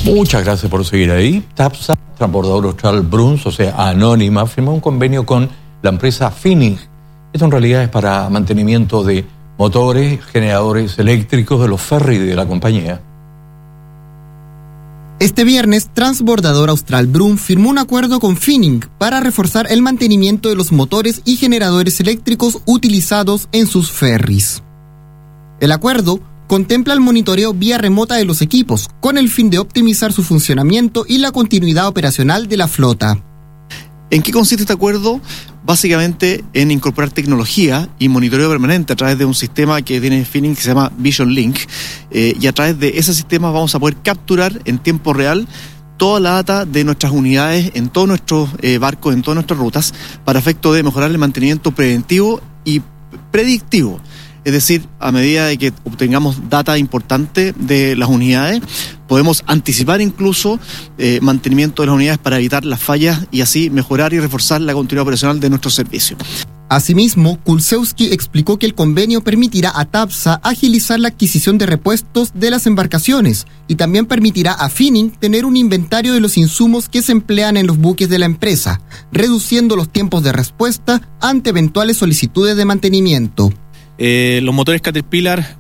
Muchas gracias por seguir ahí. TAPSA, Transbordador Austral Bruns, o sea, anónima, firmó un convenio con la empresa Finning. Esto en realidad es para mantenimiento de motores, generadores eléctricos de los ferries de la compañía. Este viernes, Transbordador Austral Bruns firmó un acuerdo con Finning para reforzar el mantenimiento de los motores y generadores eléctricos utilizados en sus ferries. El acuerdo contempla el monitoreo vía remota de los equipos, con el fin de optimizar su funcionamiento y la continuidad operacional de la flota. ¿En qué consiste este acuerdo? Básicamente en incorporar tecnología y monitoreo permanente a través de un sistema que tiene Finning que se llama Vision Link, y a través de ese sistema vamos a poder capturar en tiempo real toda la data de nuestras unidades en todos nuestros barcos, en todas nuestras rutas, para efecto de mejorar el mantenimiento preventivo y predictivo. Es decir, a medida de que obtengamos data importante de las unidades, podemos anticipar incluso mantenimiento de las unidades para evitar las fallas y así mejorar y reforzar la continuidad operacional de nuestro servicio. Asimismo, Kulczewski explicó que el convenio permitirá a TAPSA agilizar la adquisición de repuestos de las embarcaciones y también permitirá a Finning tener un inventario de los insumos que se emplean en los buques de la empresa, reduciendo los tiempos de respuesta ante eventuales solicitudes de mantenimiento. Los motores Caterpillar,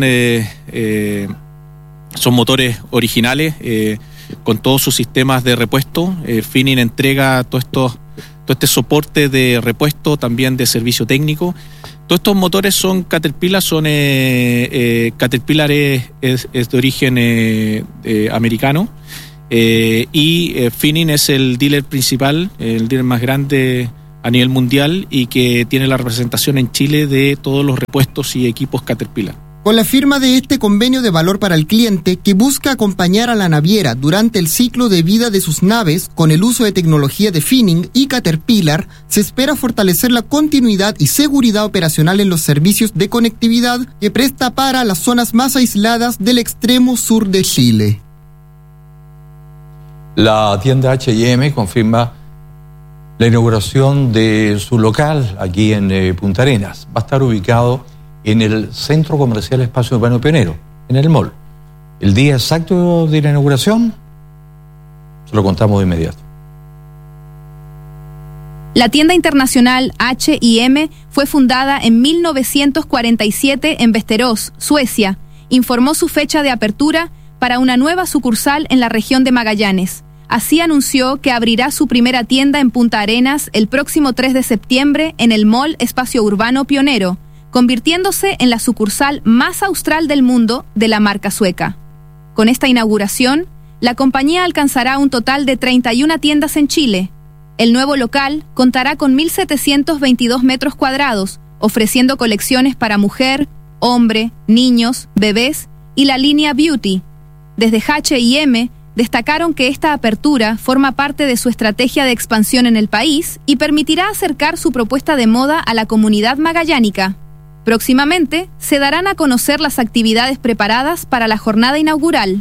son motores originales con todos sus sistemas de repuesto. Finning entrega todo este soporte de repuesto, también de servicio técnico. Todos estos motores son Caterpillar, Caterpillar es de origen americano, y Finning es el dealer principal, el dealer más grande a nivel mundial y que tiene la representación en Chile de todos los repuestos y equipos Caterpillar. Con la firma de este convenio de valor para el cliente, que busca acompañar a la naviera durante el ciclo de vida de sus naves con el uso de tecnología de Finning y Caterpillar, se espera fortalecer la continuidad y seguridad operacional en los servicios de conectividad que presta para las zonas más aisladas del extremo sur de Chile. La tienda H&M confirma la inauguración de su local aquí en Punta Arenas. Va a estar ubicado en el Centro Comercial Espacio Urbano Pionero, en el mall. El día exacto de la inauguración se lo contamos de inmediato. La tienda internacional H&M fue fundada en 1947 en Västerås, Suecia. Informó su fecha de apertura para una nueva sucursal en la región de Magallanes. Así anunció que abrirá su primera tienda en Punta Arenas el próximo 3 de septiembre en el Mall Espacio Urbano Pionero, convirtiéndose en la sucursal más austral del mundo de la marca sueca. Con esta inauguración, la compañía alcanzará un total de 31 tiendas en Chile. El nuevo local contará con 1.722 metros cuadrados, ofreciendo colecciones para mujer, hombre, niños, bebés y la línea Beauty. Desde H&M destacaron que esta apertura forma parte de su estrategia de expansión en el país y permitirá acercar su propuesta de moda a la comunidad magallánica. Próximamente se darán a conocer las actividades preparadas para la jornada inaugural.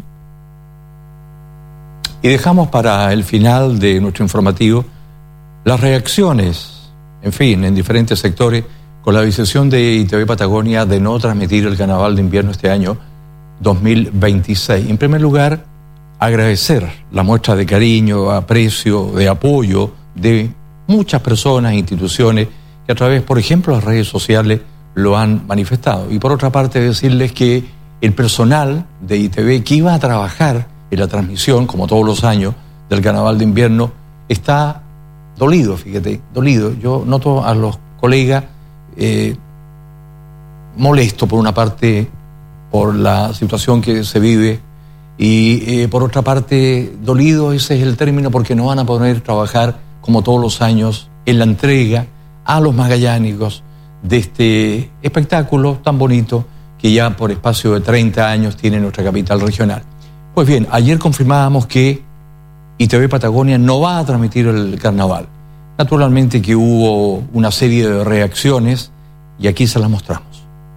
Y dejamos para el final de nuestro informativo las reacciones, en diferentes sectores, con la decisión de ITV Patagonia de no transmitir el Carnaval de Invierno este año 2026. En primer lugar, agradecer la muestra de cariño, aprecio, de apoyo de muchas personas e instituciones que a través, por ejemplo, de las redes sociales lo han manifestado. Y por otra parte, decirles que el personal de ITV que iba a trabajar en la transmisión, como todos los años, del Carnaval de Invierno, está dolido, dolido. Yo noto a los colegas molesto por una parte por la situación que se vive y por otra parte dolido, ese es el término, porque no van a poder trabajar como todos los años en la entrega a los magallánicos de este espectáculo tan bonito que ya por espacio de 30 años tiene nuestra capital regional. Pues bien, ayer confirmábamos que ITV Patagonia no va a transmitir el carnaval. Naturalmente que hubo una serie de reacciones y aquí se las mostramos.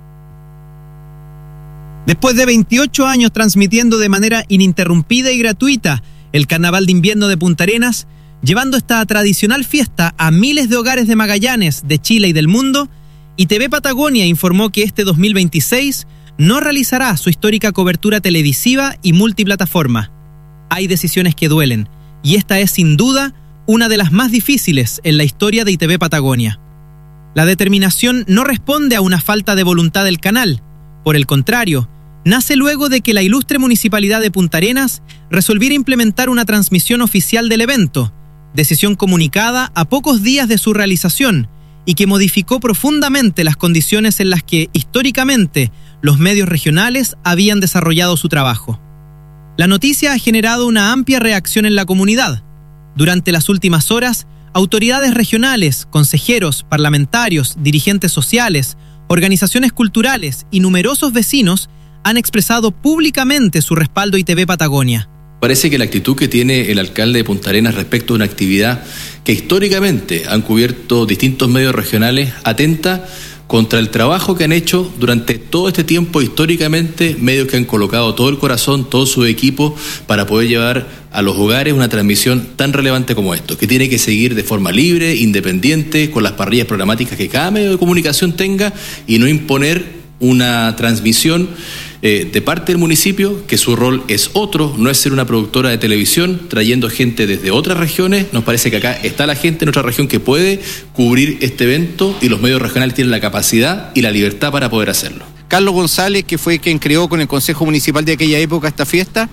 Después de 28 años transmitiendo de manera ininterrumpida y gratuita el Carnaval de Invierno de Punta Arenas, llevando esta tradicional fiesta a miles de hogares de Magallanes, de Chile y del mundo, ITV Patagonia informó que este 2026 no realizará su histórica cobertura televisiva y multiplataforma. Hay decisiones que duelen, y esta es sin duda una de las más difíciles en la historia de ITV Patagonia. La determinación no responde a una falta de voluntad del canal. Por el contrario, nace luego de que la ilustre Municipalidad de Punta Arenas resolviera implementar una transmisión oficial del evento, decisión comunicada a pocos días de su realización y que modificó profundamente las condiciones en las que, históricamente, los medios regionales habían desarrollado su trabajo. La noticia ha generado una amplia reacción en la comunidad. Durante las últimas horas, autoridades regionales, consejeros, parlamentarios, dirigentes sociales, organizaciones culturales y numerosos vecinos han expresado públicamente su respaldo a ITV Patagonia. Parece que la actitud que tiene el alcalde de Punta Arenas respecto a una actividad que históricamente han cubierto distintos medios regionales atenta contra el trabajo que han hecho durante todo este tiempo históricamente, medios que han colocado todo el corazón, todo su equipo para poder llevar a los hogares una transmisión tan relevante como esto, que tiene que seguir de forma libre, independiente, con las parrillas programáticas que cada medio de comunicación tenga y no imponer una transmisión de parte del municipio, que su rol es otro, no es ser una productora de televisión trayendo gente desde otras regiones. Nos parece que acá está la gente en otra región que puede cubrir este evento y los medios regionales tienen la capacidad y la libertad para poder hacerlo. Carlos González, que fue quien creó con el Consejo Municipal de aquella época esta fiesta,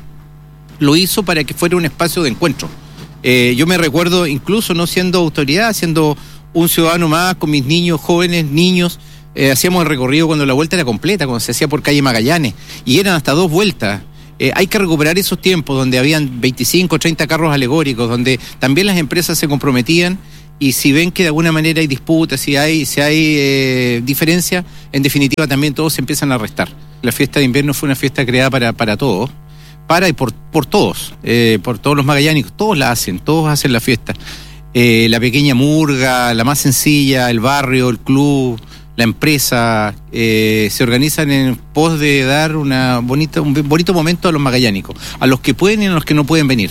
lo hizo para que fuera un espacio de encuentro. Yo me recuerdo, incluso no siendo autoridad, siendo un ciudadano más, con mis niños, jóvenes, niños, hacíamos el recorrido cuando la vuelta era completa, cuando se hacía por calle Magallanes, y eran hasta 2 vueltas. Hay que recuperar esos tiempos donde habían 25, 30 carros alegóricos, donde también las empresas se comprometían, y si ven que de alguna manera hay disputas, si hay diferencia, en definitiva también todos se empiezan a restar. La fiesta de invierno fue una fiesta creada para todos, y por todos, por todos los magallánicos, todos hacen la fiesta. La pequeña murga, la más sencilla, el barrio, el club, la empresa, se organizan en pos de dar un bonito momento a los magallánicos, a los que pueden y a los que no pueden venir.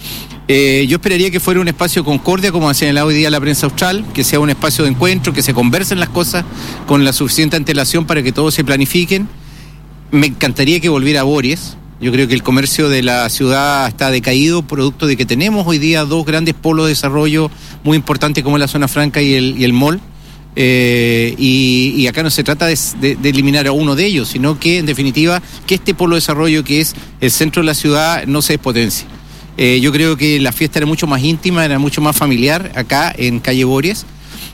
Yo esperaría que fuera un espacio de concordia, como ha señalado hoy día la prensa austral, que sea un espacio de encuentro, que se conversen las cosas con la suficiente antelación para que todos se planifiquen. Me encantaría que volviera a Bories. Yo creo que el comercio de la ciudad está decaído, producto de que tenemos hoy día 2 grandes polos de desarrollo muy importantes como la zona franca y el mall. Y acá no se trata de eliminar a uno de ellos, sino que en definitiva que este polo de desarrollo que es el centro de la ciudad no se despotencie. Yo creo que la fiesta era mucho más íntima, era mucho más familiar acá en calle Bories,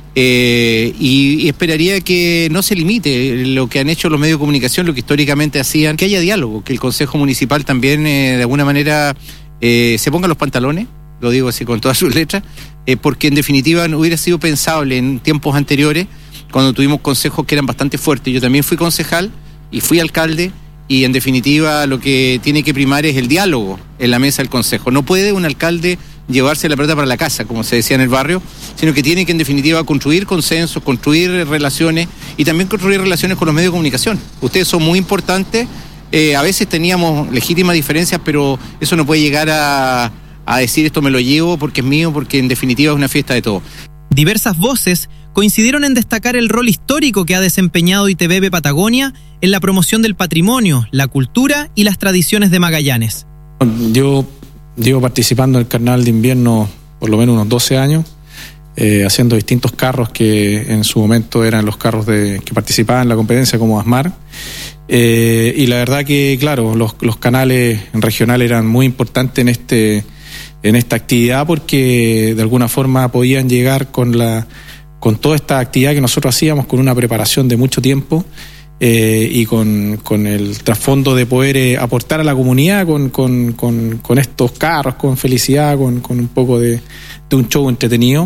y esperaría que no se limite lo que han hecho los medios de comunicación, lo que históricamente hacían, que haya diálogo, que el Consejo Municipal también de alguna manera se ponga los pantalones, lo digo así con todas sus letras, porque en definitiva no hubiera sido pensable en tiempos anteriores, cuando tuvimos consejos que eran bastante fuertes. Yo también fui concejal y fui alcalde, y en definitiva lo que tiene que primar es el diálogo en la mesa del consejo. No puede un alcalde llevarse la pelota para la casa, como se decía en el barrio, sino que tiene que en definitiva construir consensos, construir relaciones y también construir relaciones con los medios de comunicación. Ustedes son muy importantes, a veces teníamos legítimas diferencias, pero eso no puede llegar a decir esto me lo llevo porque es mío, porque en definitiva es una fiesta de todos. Diversas voces coincidieron en destacar el rol histórico que ha desempeñado ITV Patagonia en la promoción del patrimonio, la cultura y las tradiciones de Magallanes. Yo llevo participando en el Carnaval de Invierno por lo menos unos 12 años, haciendo distintos carros que en su momento eran los carros que participaban en la competencia como Asmar. Y la verdad que, claro, los canales regionales eran muy importantes en esta actividad porque de alguna forma podían llegar con toda esta actividad que nosotros hacíamos con una preparación de mucho tiempo y con el trasfondo de poder aportar a la comunidad con estos carros, con felicidad, con un poco de un show entretenido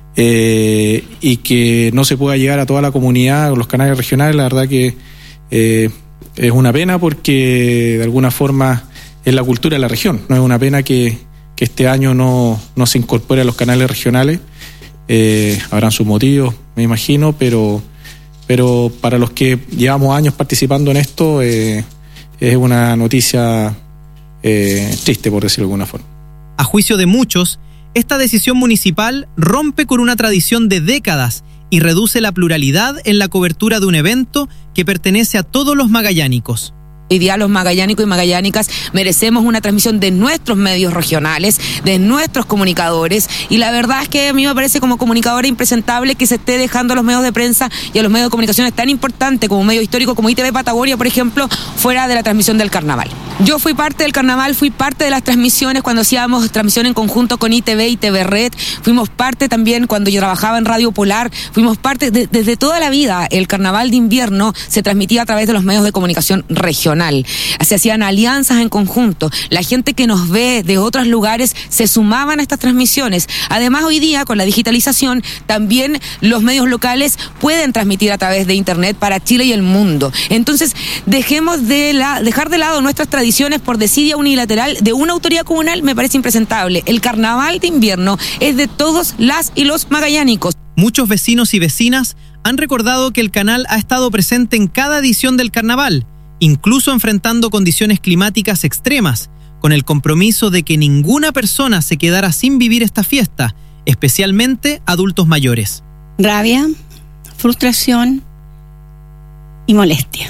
y que no se pueda llegar a toda la comunidad con los canales regionales. La verdad que es una pena porque de alguna forma es la cultura de la región. No es una pena que este año no se incorpore a los canales regionales. Habrán sus motivos, me imagino, pero para los que llevamos años participando en esto es una noticia triste, por decirlo de alguna forma. A juicio de muchos, esta decisión municipal rompe con una tradición de décadas y reduce la pluralidad en la cobertura de un evento que pertenece a todos los magallánicos. Hoy día los magallánicos y magallánicas merecemos una transmisión de nuestros medios regionales, de nuestros comunicadores, y la verdad es que a mí me parece como comunicadora impresentable que se esté dejando a los medios de prensa y a los medios de comunicación tan importantes como medio histórico como ITV Patagonia, por ejemplo, fuera de la transmisión del carnaval. Yo fui parte del carnaval, fui parte de las transmisiones cuando hacíamos transmisión en conjunto con ITV y TV Red, fuimos parte también cuando yo trabajaba en Radio Polar, fuimos parte desde toda la vida. El carnaval de invierno se transmitía a través de los medios de comunicación regional. Se hacían alianzas en conjunto. La gente que nos ve de otros lugares se sumaban a estas transmisiones. Además, hoy día, con la digitalización, también los medios locales pueden transmitir a través de Internet para Chile y el mundo. Entonces, dejar de lado nuestras tradiciones por desidia unilateral de una autoridad comunal me parece impresentable. El carnaval de invierno es de todos las y los magallánicos. Muchos vecinos y vecinas han recordado que el canal ha estado presente en cada edición del carnaval, incluso enfrentando condiciones climáticas extremas, con el compromiso de que ninguna persona se quedara sin vivir esta fiesta, especialmente adultos mayores. Rabia, frustración y molestia.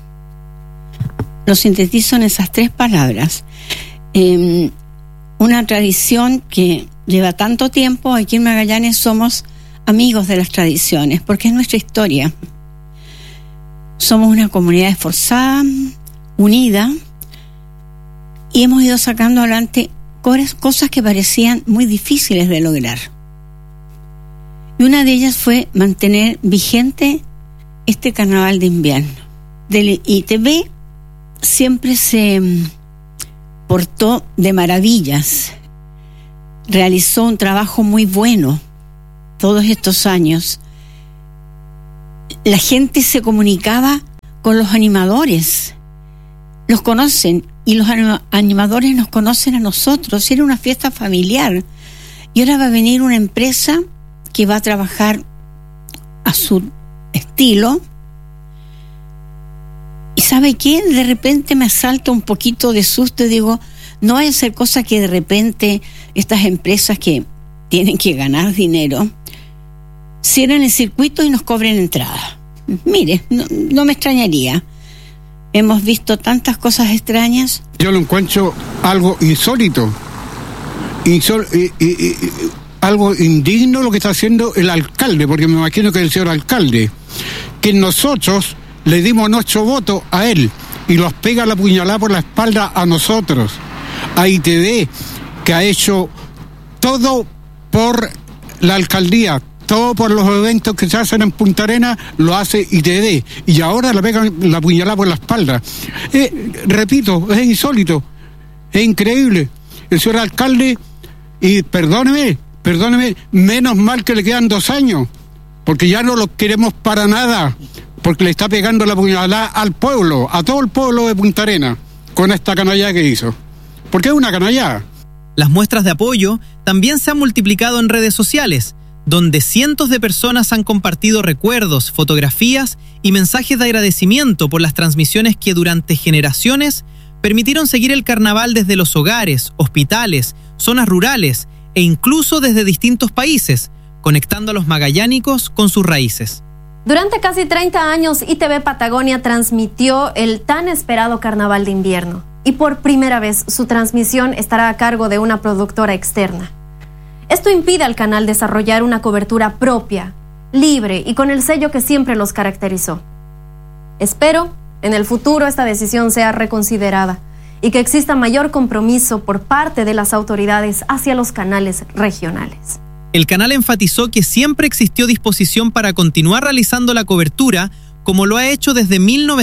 Lo sintetizo en esas 3 palabras. Una tradición que lleva tanto tiempo. Aquí en Magallanes somos amigos de las tradiciones, porque es nuestra historia. Somos una comunidad esforzada, unida, y hemos ido sacando adelante cosas que parecían muy difíciles de lograr. Y una de ellas fue mantener vigente este carnaval de invierno. Del ITV siempre se portó de maravillas, realizó un trabajo muy bueno todos estos años. La gente se comunicaba con los animadores, los conocen, y los animadores nos conocen a nosotros. Era una fiesta familiar, y ahora va a venir una empresa que va a trabajar a su estilo. ¿Y sabe qué? De repente me asalta un poquito de susto y digo, no vaya a ser cosa que de repente estas empresas que tienen que ganar dinero cierren el circuito y nos cobren entrada. Mire, no me extrañaría. Hemos visto tantas cosas extrañas. Yo lo encuentro algo insólito, algo indigno lo que está haciendo el alcalde, porque me imagino que el señor alcalde, que nosotros le dimos nuestro voto a él y los pega la puñalada por la espalda a nosotros, a ITV, que ha hecho todo por la alcaldía, todo por los eventos que se hacen en Punta Arenas, lo hace ITV, y ahora le pegan la puñalada por la espalda. Repito, es insólito, es increíble. El señor alcalde, y perdóneme, menos mal que le quedan 2 años, porque ya no lo queremos para nada, porque le está pegando la puñalada al pueblo, a todo el pueblo de Punta Arenas, con esta canallada que hizo. Porque es una canallada. Las muestras de apoyo también se han multiplicado en redes sociales, donde cientos de personas han compartido recuerdos, fotografías y mensajes de agradecimiento por las transmisiones que durante generaciones permitieron seguir el carnaval desde los hogares, hospitales, zonas rurales e incluso desde distintos países, conectando a los magallánicos con sus raíces. Durante casi 30 años, ITV Patagonia transmitió el tan esperado carnaval de invierno, y por primera vez su transmisión estará a cargo de una productora externa. Esto impide al canal desarrollar una cobertura propia, libre y con el sello que siempre los caracterizó. Espero, en el futuro, esta decisión sea reconsiderada y que exista mayor compromiso por parte de las autoridades hacia los canales regionales. El canal enfatizó que siempre existió disposición para continuar realizando la cobertura como lo ha hecho desde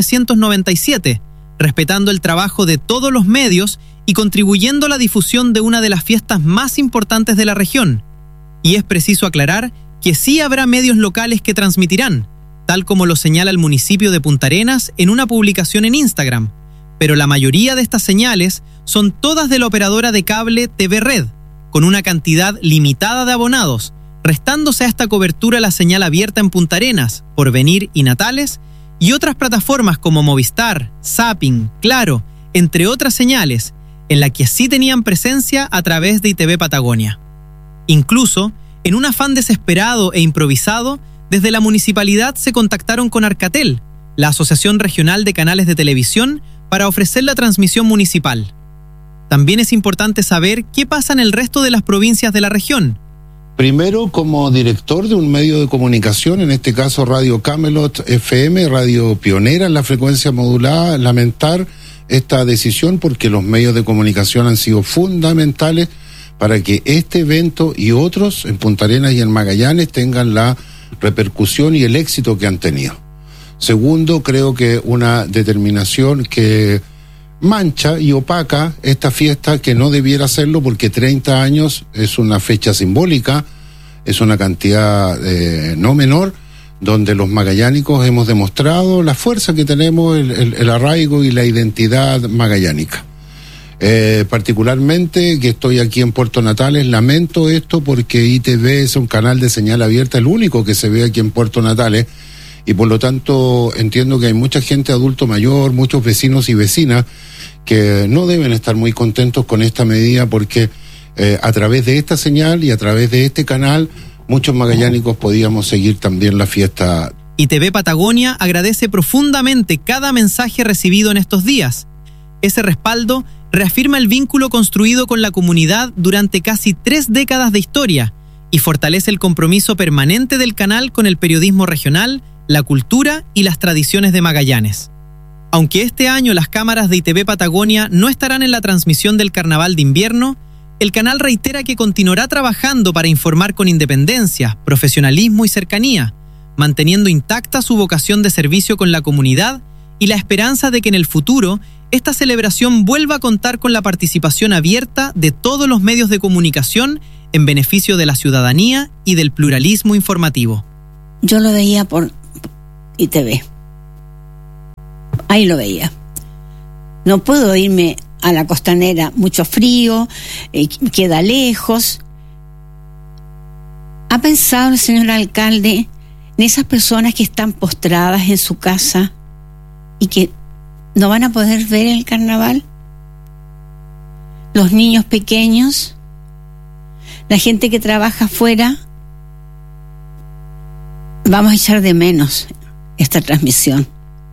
1997, respetando el trabajo de todos los medios y contribuyendo a la difusión de una de las fiestas más importantes de la región. Y es preciso aclarar que sí habrá medios locales que transmitirán, tal como lo señala el municipio de Punta Arenas en una publicación en Instagram, pero la mayoría de estas señales son todas de la operadora de cable TV Red, con una cantidad limitada de abonados, restándose a esta cobertura la señal abierta en Punta Arenas, Porvenir y Natales, y otras plataformas como Movistar, Zapping, Claro, entre otras señales, en la que sí tenían presencia a través de ITV Patagonia. Incluso, en un afán desesperado e improvisado, desde la municipalidad se contactaron con Arcatel, la Asociación Regional de Canales de Televisión, para ofrecer la transmisión municipal. También es importante saber qué pasa en el resto de las provincias de la región. Primero, como director de un medio de comunicación, en este caso Radio Camelot FM, radio pionera en la frecuencia modulada, lamentar esta decisión porque los medios de comunicación han sido fundamentales para que este evento y otros en Punta Arenas y en Magallanes tengan la repercusión y el éxito que han tenido. Segundo, creo que una determinación que mancha y opaca esta fiesta, que no debiera hacerlo porque 30 años es una fecha simbólica, es una cantidad no menor, donde los magallánicos hemos demostrado la fuerza que tenemos, el arraigo y la identidad magallánica. Particularmente que estoy aquí en Puerto Natales, lamento esto porque ITV es un canal de señal abierta, el único que se ve aquí en Puerto Natales, y por lo tanto entiendo que hay mucha gente adulto mayor, muchos vecinos y vecinas que no deben estar muy contentos con esta medida porque a través de esta señal y a través de este canal muchos magallánicos podíamos seguir también la fiesta. ITV Patagonia agradece profundamente cada mensaje recibido en estos días. Ese respaldo reafirma el vínculo construido con la comunidad durante casi 3 décadas de historia y fortalece el compromiso permanente del canal con el periodismo regional, la cultura y las tradiciones de Magallanes. Aunque este año las cámaras de ITV Patagonia no estarán en la transmisión del Carnaval de Invierno, el canal reitera que continuará trabajando para informar con independencia, profesionalismo y cercanía, manteniendo intacta su vocación de servicio con la comunidad y la esperanza de que en el futuro esta celebración vuelva a contar con la participación abierta de todos los medios de comunicación en beneficio de la ciudadanía y del pluralismo informativo. Yo lo veía por ITV. Ahí lo veía. No puedo irme a la costanera, mucho frío, queda lejos. ¿Ha pensado el señor alcalde en esas personas que están postradas en su casa y que no van a poder ver el carnaval? Los niños pequeños, la gente que trabaja afuera. Vamos a echar de menos esta transmisión.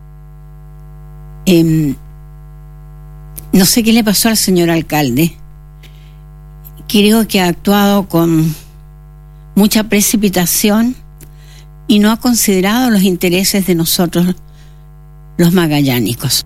No sé qué le pasó al señor alcalde. Creo que ha actuado con mucha precipitación y no ha considerado los intereses de nosotros, los magallánicos.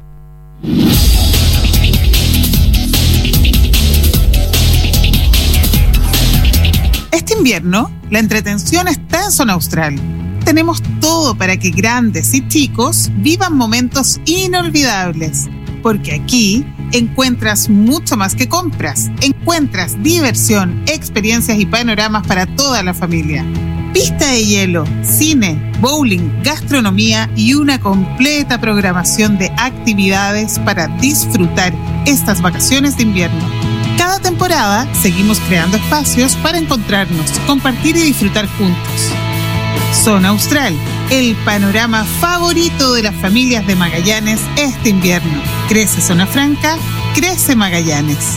Este invierno, la entretención está en Zona Austral. Tenemos todo para que grandes y chicos vivan momentos inolvidables. Porque aquí encuentras mucho más que compras. Encuentras diversión, experiencias y panoramas para toda la familia. Pista de hielo, cine, bowling, gastronomía y una completa programación de actividades para disfrutar estas vacaciones de invierno. Cada temporada seguimos creando espacios para encontrarnos, compartir y disfrutar juntos. Zona Austral, el panorama favorito de las familias de Magallanes este invierno. Crece Zona Franca, crece Magallanes.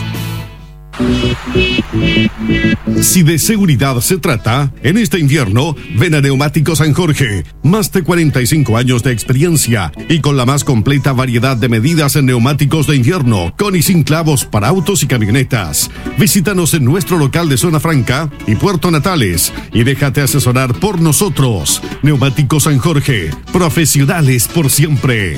Si de seguridad se trata, en este invierno, ven a Neumáticos San Jorge. Más de 45 años de experiencia y con la más completa variedad de medidas en neumáticos de invierno, con y sin clavos para autos y camionetas. Visítanos en nuestro local de Zona Franca y Puerto Natales y déjate asesorar por nosotros. Neumáticos San Jorge, profesionales por siempre.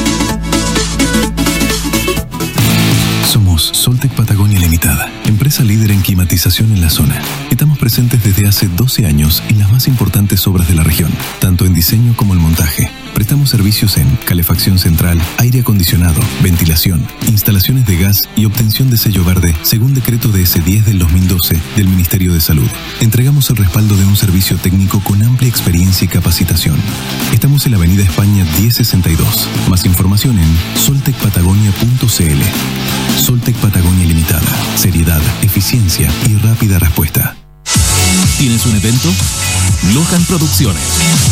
Somos Soltec Patagonia Limitada, empresa líder en climatización en la zona. Estamos presentes desde hace 12 años en las más importantes obras de la región, tanto en diseño como en montaje. Prestamos servicios en calefacción central, aire acondicionado, ventilación, instalaciones de gas y obtención de sello verde según decreto DS10 del 2012 del Ministerio de Salud. Entregamos el respaldo de un servicio técnico con amplia experiencia y capacitación. Estamos en la Avenida España 1062. Más información en soltecpatagonia.cl. Soltec Patagonia Limitada. Seriedad, eficiencia y rápida respuesta. ¿Tienes un evento? Lohan Producciones